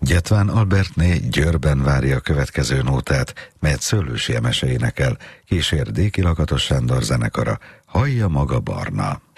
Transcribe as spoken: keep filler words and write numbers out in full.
Gyetván Albertné Győrben várja a következő nótát, melyet Szőlősi Emese énekel, kísér Déki Lakatos Sándor zenekara, Hallja maga Barna.